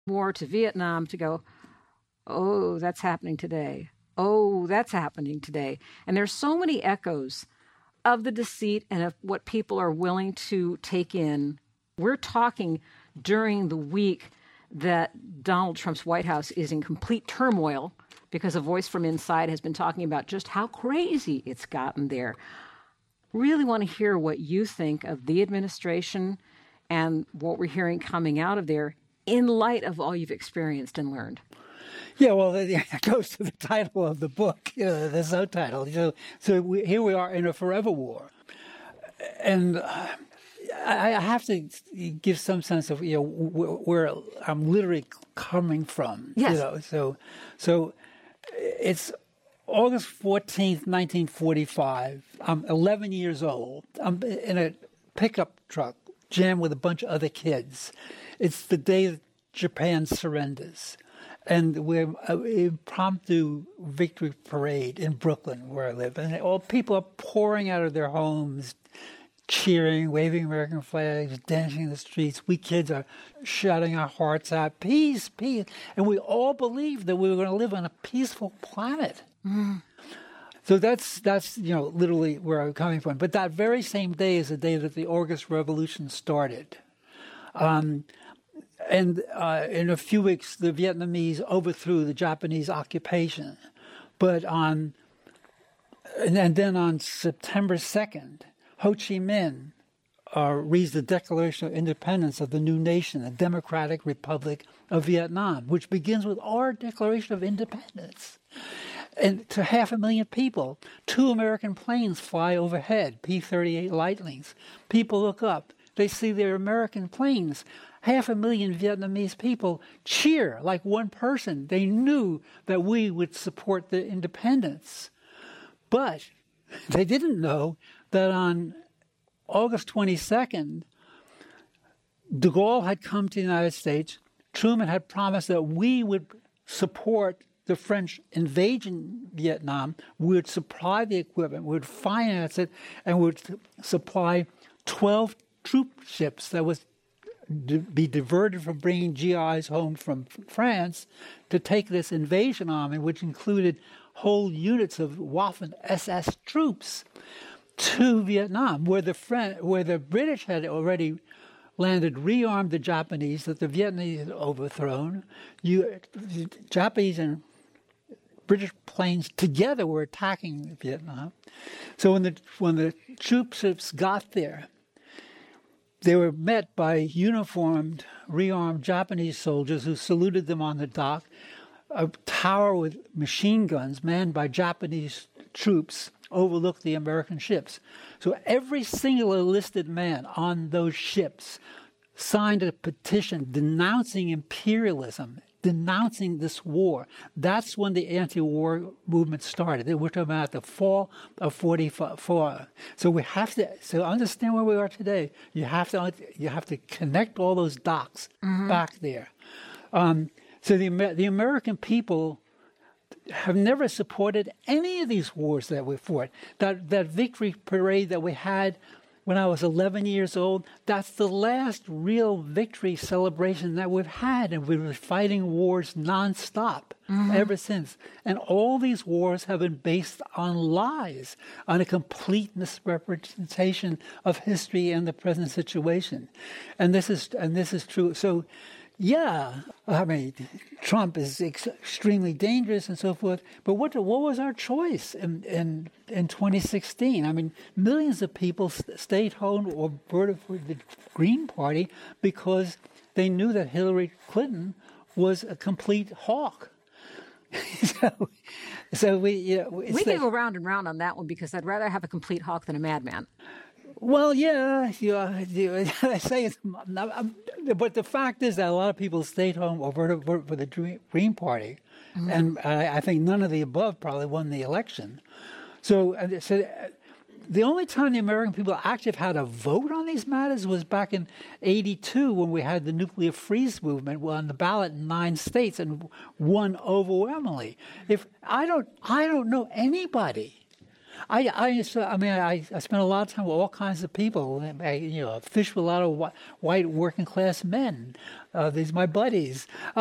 war to Vietnam to go, oh, that's happening today. Oh, that's happening today. And there's so many echoes of the deceit and of what people are willing to take in. We're talking during the week that Donald Trump's White House is in complete turmoil because a voice from inside has been talking about just how crazy it's gotten there. Really want to hear what you think of the administration and what we're hearing coming out of there in light of all you've experienced and learned. Yeah, well, it goes to the title of the book, the subtitle. Here we are in a forever war. And I have to give some sense of, where I'm literally coming from. Yes. So it's August 14th, 1945. I'm 11 years old. I'm in a pickup truck jammed with a bunch of other kids. It's the day that Japan surrenders. And we're an impromptu victory parade in Brooklyn, where I live. And all people are pouring out of their homes, cheering, waving American flags, dancing in the streets. We kids are shouting our hearts out, peace, peace. And we all believed that we were going to live on a peaceful planet. Mm. So that's literally where I'm coming from. But that very same day is the day that the August Revolution started. And in a few weeks, the Vietnamese overthrew the Japanese occupation. But then on September 2nd, Ho Chi Minh reads the Declaration of Independence of the new nation, the Democratic Republic of Vietnam, which begins with our Declaration of Independence. And to 500,000 people, 2 American planes fly overhead, P-38 Lightlings. People look up. They see their American planes. 500,000 Vietnamese people cheer like one person. They knew that we would support the independence. But they didn't know that on August 22nd, de Gaulle had come to the United States. Truman had promised that we would support the French invasion of Vietnam. We would supply the equipment, we would finance it, and we would supply 12 troop ships that was be diverted from bringing GIs home from France to take this invasion army, which included whole units of Waffen SS troops, to Vietnam, where the British had already landed, rearmed the Japanese that the Vietnamese had overthrown. Japanese and British planes together were attacking Vietnam. So when the troop ships got there, they were met by uniformed, rearmed Japanese soldiers who saluted them on the dock. A tower with machine guns manned by Japanese troops overlooked the American ships. So every single enlisted man on those ships signed a petition denouncing imperialism, denouncing this war. That's when the anti-war movement started. We're talking about the fall of 44. So we have to understand where we are today. You have to connect all those dots back there. So the American people have never supported any of these wars that we fought. That victory parade that we had when I was 11 years old, that's the last real victory celebration that we've had, and we were fighting wars nonstop ever since. And all these wars have been based on lies, on a complete misrepresentation of history and the present situation. And this is true. So, yeah, I mean, Trump is extremely dangerous and so forth. But what was our choice in 2016? I mean, millions of people stayed home or voted for the Green Party because they knew that Hillary Clinton was a complete hawk. so we can go round and round on that one because I'd rather have a complete hawk than a madman. Well, yeah, I say it's, but the fact is that a lot of people stayed home or voted for the Green Party, and I think none of the above probably won the election. So the only time the American people actually had a vote on these matters was back in '82 when we had the nuclear freeze movement on the ballot in 9 states and won overwhelmingly. If I don't know anybody I spent a lot of time with all kinds of people. I fish with a lot of white working class men. These are my buddies.